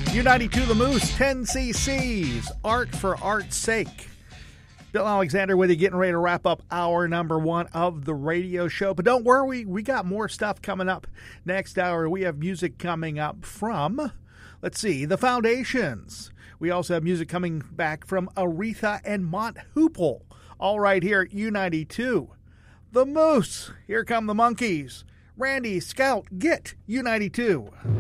U92 The Moose, 10 cc's, art for art's sake. Bill Alexander with you, getting ready to wrap up hour number one of the radio show. But don't worry, we got more stuff coming up next hour. We have music coming up from, let's see, The Foundations. We also have music coming back from Aretha and Mont Hoople. All right here at U92. The Moose. Here come the Monkees. Randy, Scout, get U92.